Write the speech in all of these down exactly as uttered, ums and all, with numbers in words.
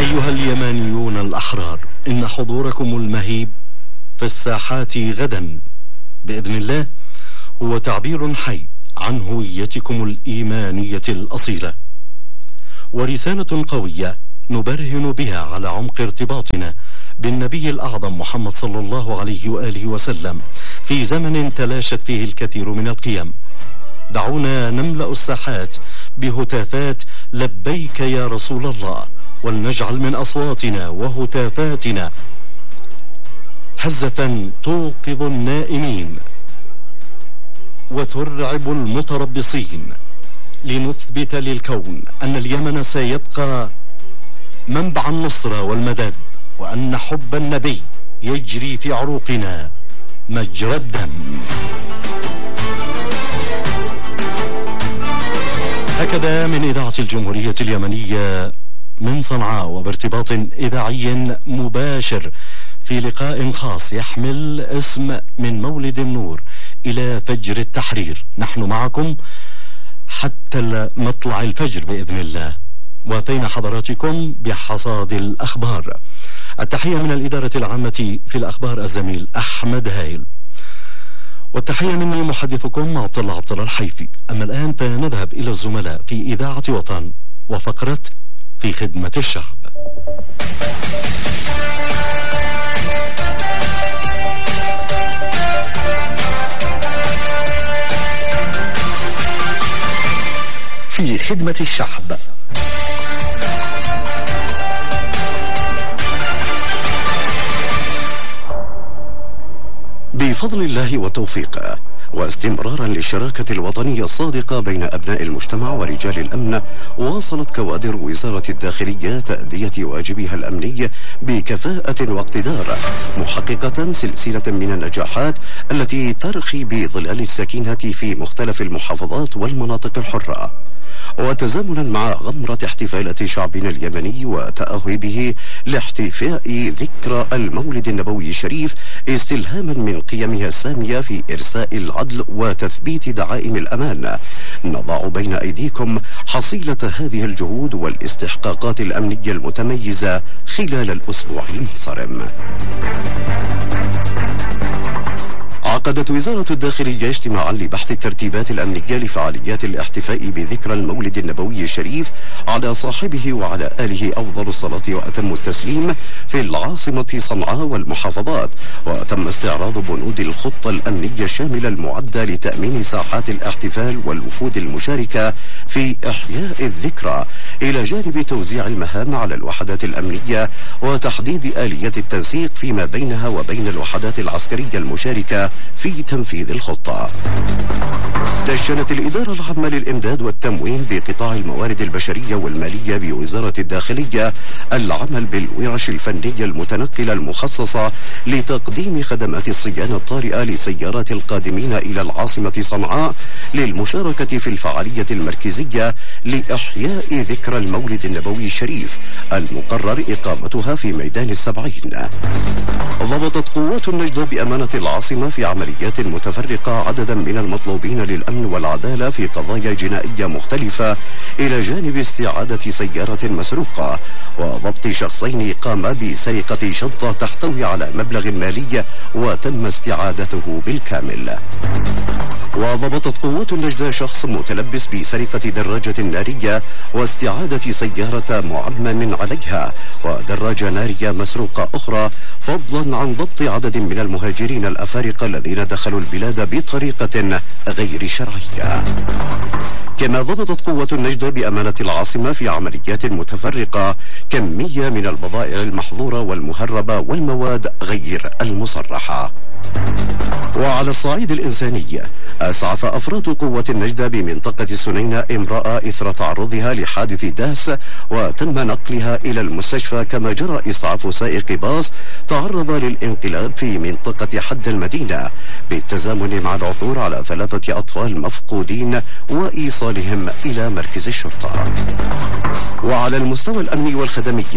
أيها اليمانيون الأحرار، إن حضوركم المهيب في الساحات غدا بإذن الله هو تعبير حي عن هويتكم الإيمانية الأصيلة، ورسالة قوية نبرهن بها على عمق ارتباطنا بالنبي الأعظم محمد صلى الله عليه وآله وسلم في زمن تلاشت فيه الكثير من القيم. دعونا نملأ الساحات بهتافات لبيك يا رسول الله، ولنجعل من أصواتنا وهتافاتنا هزة توقظ النائمين وترعب المتربصين، لنثبت للكون أن اليمن سيبقى منبع النصرة والمدد، وأن حب النبي يجري في عروقنا مجرى الدم. هكذا من إذاعة الجمهورية اليمنية من صنعاء، وبارتباط إذاعي مباشر في لقاء خاص يحمل اسم من مولد النور إلى فجر التحرير. نحن معكم حتى مطلع الفجر بإذن الله، وأتينا حضراتكم بحصاد الأخبار. التحية من الإدارة العامة في الأخبار الزميل أحمد هايل، والتحية مني محدثكم عبد الله عبد الله الحيفي. أما الآن فنذهب إلى الزملاء في إذاعة وطن وفقرة في خدمة الشعب. في خدمة الشعب. بفضل الله وتوفيقه واستمرارا للشراكة الوطنية الصادقة بين أبناء المجتمع ورجال الأمن، واصلت كوادر وزارة الداخلية تأدية واجبها الأمني بكفاءة واقتدار، محققة سلسلة من النجاحات التي ترخي بظلال السكينة في مختلف المحافظات والمناطق الحرة. وتزامنا مع غمرة احتفالات شعبنا اليمني وتأهبه لاحتفاء ذكرى المولد النبوي الشريف، استلهاما من قيمها السامية في إرساء العدل وتثبيت دعائم الأمان، نضع بين أيديكم حصيلة هذه الجهود والاستحقاقات الأمنية المتميزة خلال الأسبوع المنصرم. عقدت وزارة الداخلية اجتماعا لبحث الترتيبات الأمنية لفعاليات الاحتفاء بذكرى المولد النبوي الشريف على صاحبه وعلى آله أفضل الصلاة وأتم التسليم في العاصمة صنعاء والمحافظات، وتم استعراض بنود الخطة الأمنية الشاملة المعدة لتأمين ساحات الاحتفال والوفود المشاركة في إحياء الذكرى، إلى جانب توزيع المهام على الوحدات الأمنية وتحديد آلية التنسيق فيما بينها وبين الوحدات العسكرية المشاركة في تنفيذ الخطة. دشنت الإدارة العامة للإمداد والتموين بقطاع الموارد البشرية والمالية بوزارة الداخلية العمل بالورش الفنية المتنقلة المخصصة لتقديم خدمات الصيانة الطارئة لسيارات القادمين إلى العاصمة صنعاء للمشاركة في الفعالية المركزية لإحياء ذكرى المولد النبوي الشريف المقرر إقامتها في ميدان السبعين. ضبطت قوات النجدة بأمانة العاصمة في عمليات متفرقة عددا من المطلوبين للأمن والعدالة في قضايا جنائية مختلفة، إلى جانب استعادة سيارة مسروقة وضبط شخصين قاما بسرقة شنطة تحتوي على مبلغ مالي وتم استعادته بالكامل. وضبطت قوات النجدة شخص متلبس بسرقة دراجة نارية واستعادة سيارة معمم عليها ودراجة نارية مسروقة أخرى، فضلا عن ضبط عدد من المهاجرين الأفارقة الذين دخلوا البلاد بطريقة غير شرعية. كما ضبطت قوة النجدة بأمانة العاصمة في عمليات متفرقة كمية من البضائع المحظورة والمهربة والمواد غير المصرحة. وعلى الصعيد الإنساني، أسعف أفراد قوة النجدة بمنطقة السنينة امرأة إثر تعرضها لحادث داس وتم نقلها إلى المستشفى، كما جرى إسعاف سائق باص تعرض للانقلاب في منطقة حد المدينة، بالتزامن مع العثور على ثلاثة أطفال مفقودين وإيصالهم إلى مركز الشرطة. وعلى المستوى الأمني والخدمي،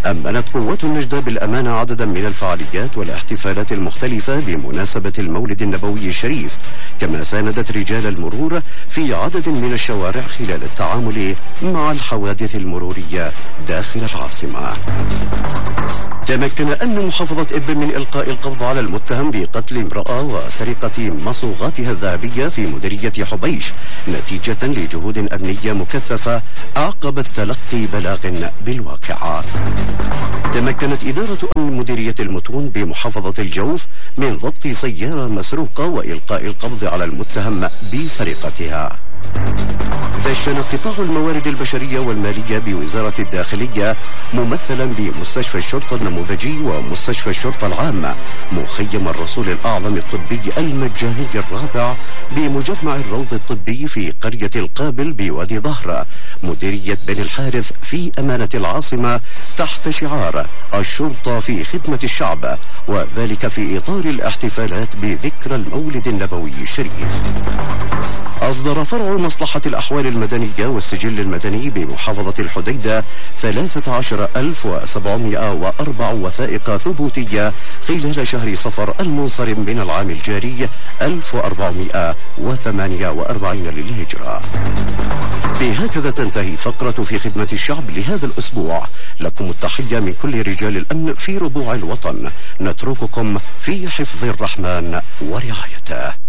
أمنت قوات النجدة بالأمانة عددا من الفعاليات والاحتفالات المختلفة بمناسبة المولد النبوي الشريف، كما ساندت رجال المرور في عدد من الشوارع خلال التعامل مع الحوادث المرورية داخل العاصمة. تمكن أمن محافظة إب من إلقاء القبض على المتهم بقتل امرأة وسرقة مصوغاتها الذهبية في مديرية حبيش نتيجة لجهود أمنية مكثفة عقب تلقي بلاغ بالواقعة. تمكنت إدارة أمن مديرية المتون بمحافظة الجوف من ضبط سيارة مسروقة وإلقاء القبض على المتهم بسرقتها. دشن قطاع الموارد البشرية والمالية بوزارة الداخلية ممثلا بمستشفى الشرطة النموذجي ومستشفى الشرطة العامة مخيم الرسول الأعظم الطبي المجاني الرابع بمجمع الروض الطبي في قرية القابل بوادي ظهر مديرية بني الحارث في أمانة العاصمة تحت شعار الشرطة في خدمة الشعب، وذلك في إطار الاحتفالات بذكرى المولد النبوي الشريف. أصدر فرع مصلحة الأحوال المدنية والسجل المدني بمحافظة الحديدة ثلاثة عشر ألف وسبعمائة وأربع وثائق ثبوتية خلال شهر صفر المنصرم من العام الجاري ألف وأربعمائة وثمانية وأربعين للهجرة. بهكذا تنتهي فقرة في خدمة الشعب لهذا الأسبوع. لكم التحية من كل رجال الأمن في ربوع الوطن. نترككم في حفظ الرحمن ورعايته.